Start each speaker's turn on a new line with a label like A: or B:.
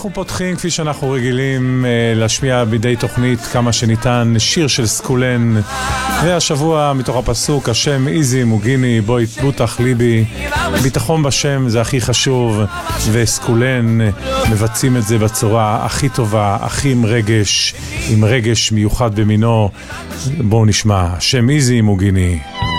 A: אנחנו פותחים כפי שאנחנו רגילים להשמיע בידי תוכנית כמה שניתן שיר של סקולן, והשבוע מתוך הפסוק השם איזי מוגיני בואי בוטח ליבי, ביטחון בשם זה הכי חשוב, וסקולן מבצעים את זה בצורה הכי טובה, הכי עם רגש מיוחד במינו. בואו נשמע השם איזי מוגיני.